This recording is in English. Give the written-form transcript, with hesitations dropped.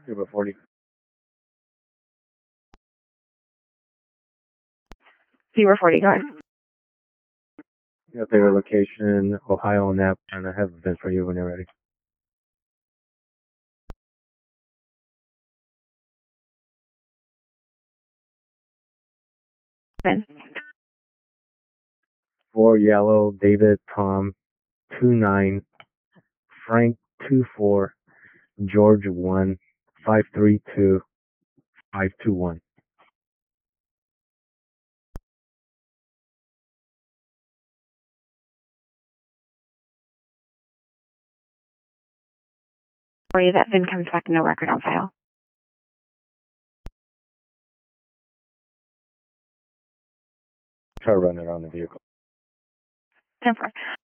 Zero 40. 040, go ahead. Got their location, Ohio Nap, and I have a VIN for you when you're ready. Ben. 4 Yellow, David, Tom, 29, Frank, 24, George, 1, 532, 521. Sorry, that VIN comes back no record on file. Try to run it on the vehicle. 10-4.